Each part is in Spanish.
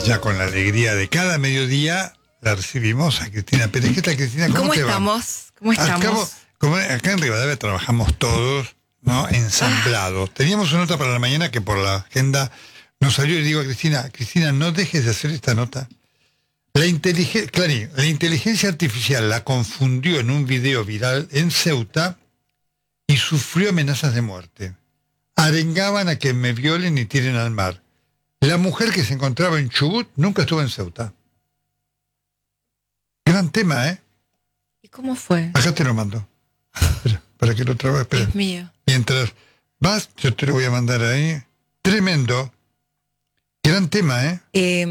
ya con la alegría de cada mediodía, la recibimos a Cristina Pérez. ¿Qué tal, Cristina? ¿Cómo te va? ¿Cómo estamos? Acá en Rivadavia trabajamos todos, ¿no? Ensamblados. Teníamos una nota para la mañana que por la agenda nos salió y digo a Cristina, no dejes de hacer esta nota. La inteligencia artificial la confundió en un video viral en Ceuta y sufrió amenazas de muerte. Arengaban a que me violen y tiren al mar. La mujer que se encontraba en Chubut nunca estuvo en Ceuta. Gran tema, ¿eh? ¿Y cómo fue? Acá te lo mando. Espera, para que lo trabaje. Espera. Es mío. Mientras vas, yo te lo voy a mandar ahí. Tremendo. Gran tema, ¿eh?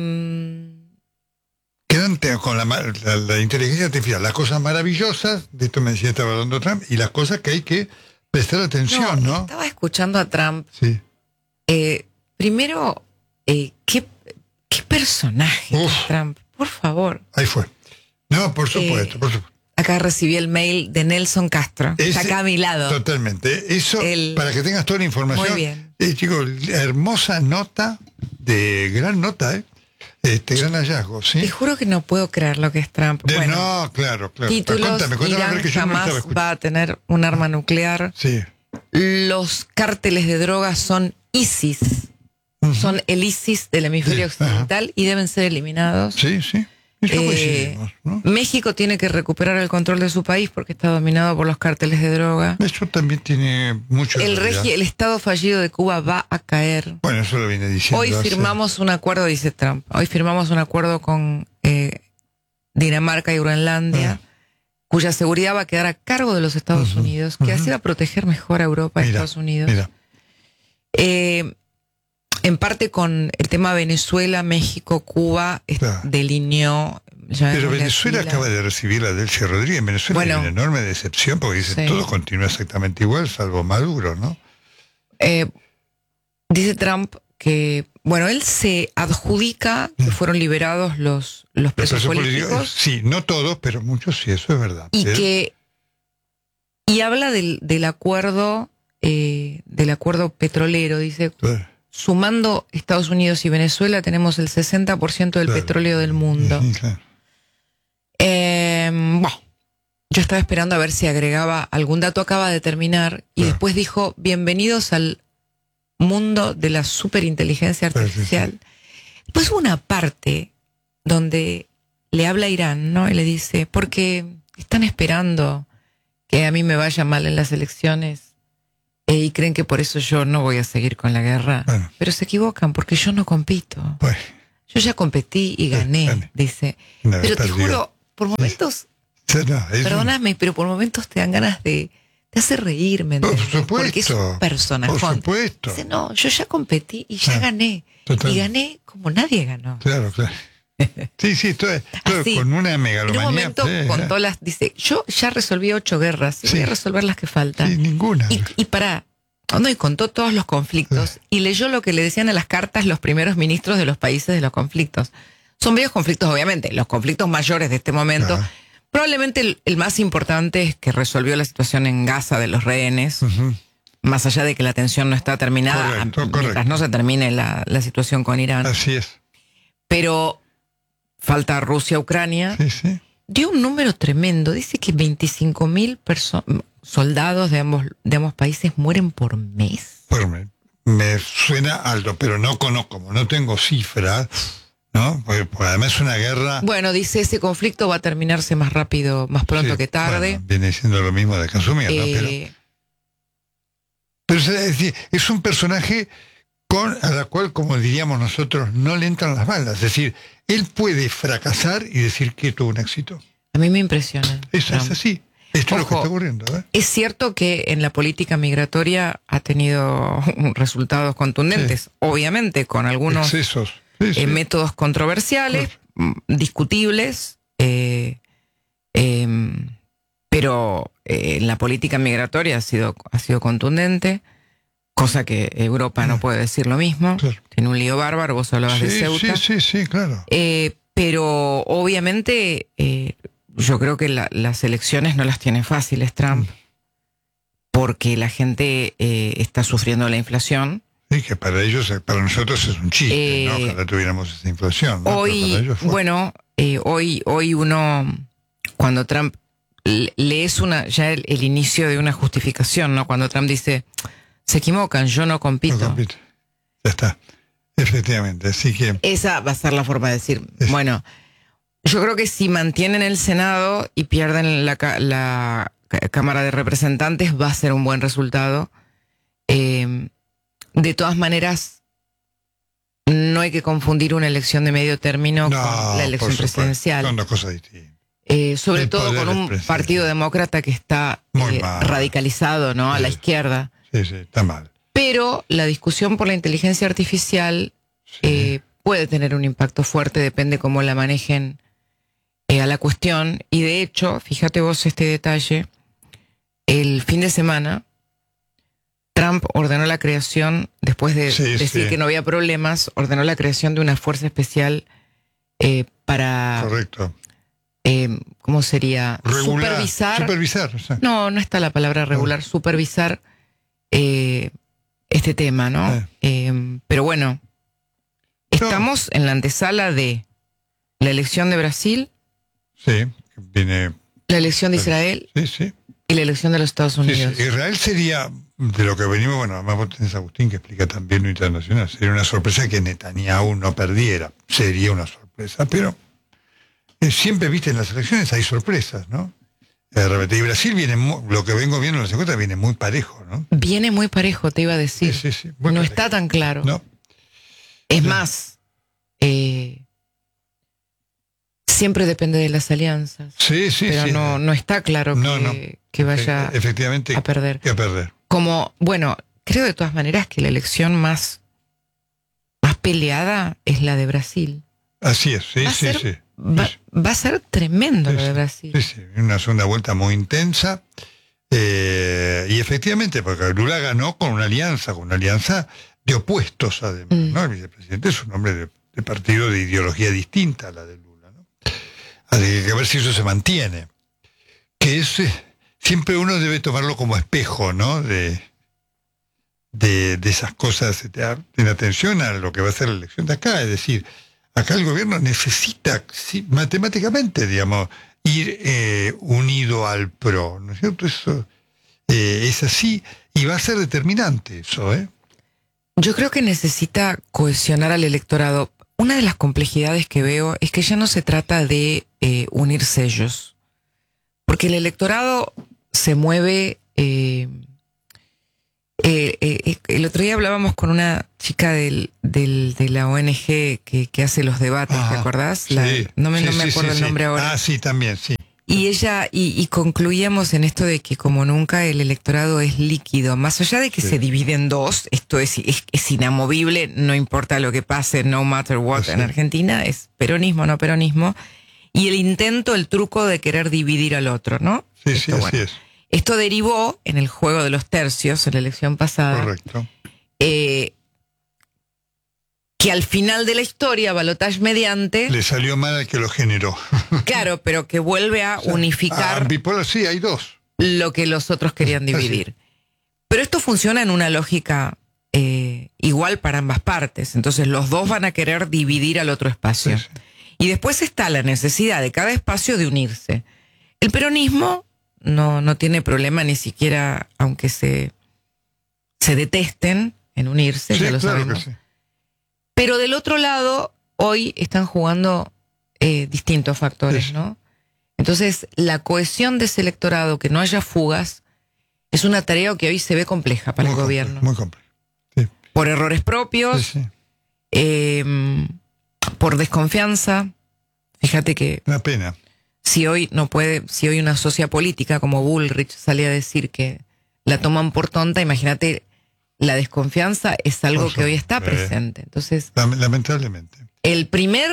Gran tema con la inteligencia artificial. Las cosas maravillosas, de esto me decía, estaba hablando Trump, y las cosas que hay que prestar atención, ¿no? Estaba escuchando a Trump. Sí. Primero, ¿qué personaje es Trump? Por favor. Ahí fue. No, por supuesto, por supuesto. Acá recibí el mail de Nelson Castro. Está acá a mi lado. Totalmente. Eso, para que tengas toda la información. Muy bien. Chicos, hermosa nota, gran nota, ¿eh? Gran hallazgo, ¿sí? Te juro que no puedo creer lo que es Trump. No, claro. Títulos, Irán jamás va a tener un arma nuclear. Sí. Los cárteles de drogas son ISIS. Son el ISIS del hemisferio occidental y deben ser eliminados. Sí, sí. ¿No? México tiene que recuperar el control de su país porque está dominado por los cárteles de droga. Eso también tiene mucho. El Estado fallido de Cuba va a caer. Bueno, eso lo viene diciendo. Hoy firmamos un acuerdo, dice Trump. Hoy firmamos un acuerdo con Dinamarca y Groenlandia, cuya seguridad va a quedar a cargo de los Estados Unidos, que así va a proteger mejor a Europa y Estados Unidos. En parte con el tema Venezuela, México, Cuba, delineó... Pero Venezuela acaba de recibir a Delcy Rodríguez. En Venezuela hay una enorme decepción porque dice todo continúa exactamente igual, salvo Maduro, ¿no? Dice Trump que, él se adjudica que fueron liberados los presos políticos. Sí, no todos, pero muchos sí, eso es verdad. Y habla del acuerdo petrolero, dice... Sumando Estados Unidos y Venezuela, tenemos el 60% del petróleo del mundo. Claro. Yo estaba esperando a ver si agregaba algún dato, acaba de terminar, y después dijo, bienvenidos al mundo de la superinteligencia artificial. Después hubo una parte donde le habla a Irán, ¿no? Y le dice, porque están esperando que a mí me vaya mal en las elecciones. Y creen que por eso yo no voy a seguir con la guerra. Pero se equivocan, porque yo no compito. Yo ya competí y gané, dice. Pero te juro, por momentos, perdóname, pero por momentos te dan ganas te hace reír, ¿me entiendes? Por supuesto. Porque es un personajón. Por supuesto. Dice, no, yo ya competí y ya gané. Y gané como nadie ganó. Claro. Sí, todo con una megalomanía. En un momento contó dice, yo ya resolví 8 guerras, y voy a resolver las que faltan. Sí, ninguna. Y contó todos los conflictos y leyó lo que le decían en las cartas los primeros ministros de los países de los conflictos. Son varios conflictos, obviamente, los conflictos mayores de este momento. Probablemente el más importante es que resolvió la situación en Gaza de los rehenes, más allá de que la tensión no está terminada, mientras no se termine la situación con Irán. Así es. Pero falta Rusia-Ucrania. Sí. Dio un número tremendo. Dice que 25.000 soldados de ambos países mueren por mes. Me suena alto, pero no conozco, como no tengo cifras, ¿no? Porque además es una guerra. Bueno, dice, ese conflicto va a terminarse más rápido, más pronto que tarde. Viene siendo lo mismo de Casumir, ¿no? Pero es decir, es un personaje a la cual, como diríamos nosotros, no le entran las balas. Es decir, él puede fracasar y decir que tuvo un éxito. A mí me impresiona. Es así. Esto es lo que está ocurriendo. Es cierto que en la política migratoria ha tenido resultados contundentes, obviamente, con algunos excesos. Métodos controversiales, discutibles, pero en la política migratoria ha sido contundente. Cosa que Europa no puede decir lo mismo. Tiene un lío bárbaro, vos hablabas de Ceuta. Sí, claro. Pero obviamente yo creo que las elecciones no las tiene fáciles Trump, porque la gente está sufriendo la inflación. Sí, que para ellos, para nosotros es un chiste, ¿no? Ojalá tuviéramos esa inflación, ¿no? Hoy, hoy uno, cuando Trump lees ya el inicio de una justificación, ¿no? Cuando Trump dice, se equivocan, yo no compito. No compito. Ya está, efectivamente, así que... Esa va a ser la forma de decir, bueno, yo creo que si mantienen el Senado y pierden la Cámara de Representantes, va a ser un buen resultado. De todas maneras, no hay que confundir una elección de medio término con la elección presidencial. Son dos cosas distintas. Sobre todo con un partido demócrata que está radicalizado, ¿no? Sí, a la izquierda. Sí, está mal. Pero la discusión por la inteligencia artificial puede tener un impacto fuerte, depende cómo la manejen a la cuestión. Y de hecho, fíjate vos este detalle, el fin de semana Trump ordenó la creación, después de decir que no había problemas, ordenó la creación de una fuerza especial para... Correcto. ¿Cómo sería? Supervisar. O sea. No está la palabra regular, supervisar este tema, ¿no? Pero bueno, estamos en la antesala de la elección de Brasil. Sí, viene... La elección de Israel. Sí. Y la elección de los Estados Unidos. Sí. Israel sería, de lo que venimos, bueno, además vos tenés a Agustín que explica también lo internacional, sería una sorpresa que Netanyahu no perdiera. Sería una sorpresa, pero siempre, viste, en las elecciones hay sorpresas, ¿no? De repente, y Brasil viene, lo que vengo viendo en las encuestas, viene muy parejo, ¿no? Viene muy parejo, te iba a decir. Sí. No parejo. Está tan claro. No. Es más, siempre depende de las alianzas. Sí. Pero no está claro que vaya efectivamente a perder. A perder. Como, bueno, creo de todas maneras que la elección más peleada es la de Brasil. Así es, sí. Va a ser tremendo lo de Brasil. Sí, una segunda vuelta muy intensa. Y efectivamente, porque Lula ganó con una alianza de opuestos, además, ¿no? El vicepresidente es un hombre de partido de ideología distinta a la de Lula, ¿no? Así que a ver si eso se mantiene. Que es, siempre uno debe tomarlo como espejo, ¿no? De esas cosas, en atención a lo que va a ser la elección de acá, es decir, acá el gobierno necesita, matemáticamente, digamos, ir unido al PRO, ¿no es cierto? Eso es así y va a ser determinante eso, ¿eh? Yo creo que necesita cohesionar al electorado. Una de las complejidades que veo es que ya no se trata de unir sellos, porque el electorado se mueve... el otro día hablábamos con una chica de la ONG que hace los debates, ¿te acordás? No me acuerdo el nombre ahora. Sí, también, sí. Y ella, y concluíamos en esto de que como nunca el electorado es líquido, más allá de que se divide en dos, esto es inamovible, no importa lo que pase, no matter what, en Argentina, es peronismo, no peronismo, y el truco de querer dividir al otro, ¿no? Sí, así es. Esto derivó en el juego de los tercios, en la elección pasada. Correcto. Que al final de la historia, balotaje mediante... Le salió mal al que lo generó. Claro, pero que vuelve a unificar... Bipolar, sí, hay dos. Lo que los otros querían dividir. Pero esto funciona en una lógica igual para ambas partes. Entonces los dos van a querer dividir al otro espacio. Sí. Y después está la necesidad de cada espacio de unirse. El peronismo no tiene problema ni siquiera, aunque se detesten en unirse, ya lo sabemos. Que sí. Pero del otro lado, hoy están jugando distintos factores, ¿no? Entonces, la cohesión de ese electorado, que no haya fugas, es una tarea que hoy se ve compleja para el gobierno. Muy compleja. Sí. Por errores propios, por desconfianza. Fíjate que... Una pena. Si hoy una socia política como Bullrich sale a decir que la toman por tonta, imagínate, la desconfianza es algo que hoy está presente. Entonces, lamentablemente. El primer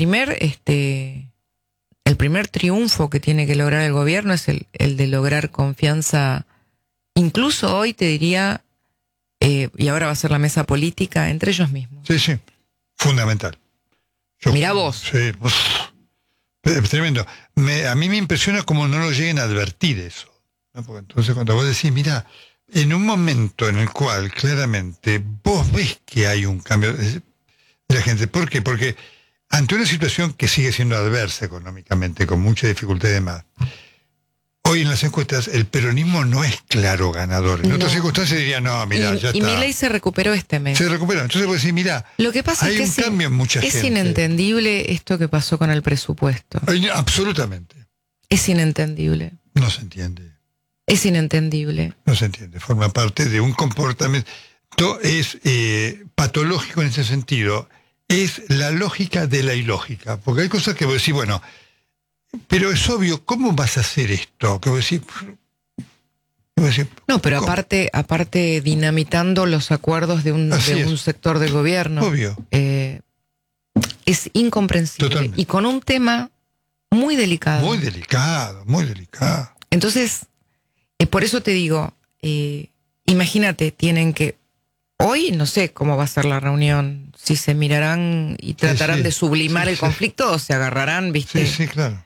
triunfo que tiene que lograr el gobierno es el de lograr confianza, incluso hoy te diría, y ahora va a ser la mesa política, entre ellos mismos. Sí, fundamental. Mirá vos. Sí, es tremendo. A mí me impresiona cómo no lo lleguen a advertir eso, ¿no? Porque entonces cuando vos decís, mira, en un momento en el cual claramente vos ves que hay un cambio de la gente. ¿Por qué? Porque ante una situación que sigue siendo adversa económicamente, con mucha dificultad y demás, hoy en las encuestas el peronismo no es claro ganador. En otras circunstancias diría, no, mira, ya está. Y Milei se recuperó este mes. Se recuperó. Entonces puedo decir, mira, lo que pasa hay es que un cambio en mucha gente. Es inentendible esto que pasó con el presupuesto. Absolutamente. Es inentendible. No se entiende. Es inentendible. No se entiende. Forma parte de un comportamiento. Es patológico en ese sentido. Es la lógica de la ilógica. Porque hay cosas que vos decís, bueno, pero es obvio, ¿cómo vas a hacer esto? Que vos decís, no, pero ¿cómo? aparte dinamitando los acuerdos de un sector del gobierno. Obvio. Es incomprensible. Totalmente. Y con un tema muy delicado. Muy delicado, muy delicado. Entonces, por eso te digo, imagínate, tienen que... Hoy no sé cómo va a ser la reunión, si se mirarán y tratarán de sublimar el conflicto o se agarrarán, ¿viste? Sí, claro.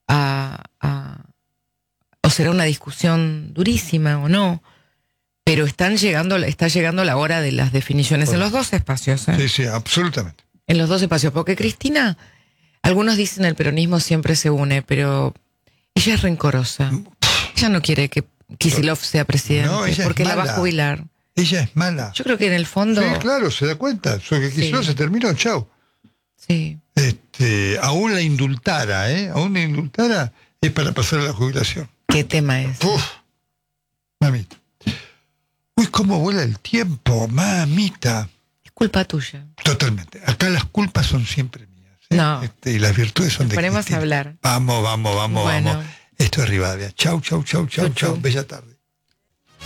O será una discusión durísima o no, pero está llegando la hora de las definiciones en los dos espacios. Sí, absolutamente. En los dos espacios, porque Cristina, algunos dicen el peronismo siempre se une, pero ella es rencorosa. Ella no quiere que Kicillof sea presidente, porque la va a jubilar. Ella es mala. Yo creo que en el fondo... Sí, claro, se da cuenta. Que Kicillof se terminó, chau. Sí. Aún la indultara, aún la indultara es para pasar a la jubilación. ¿Qué tema es? Mamita. Uy, cómo vuela el tiempo, mamita. Es culpa tuya. Totalmente. Acá las culpas son siempre mías. No. Y las virtudes son de Ponemos Cristina. a hablar. Vamos. Bueno. Esto es Rivadavia. Chau. Bella tarde.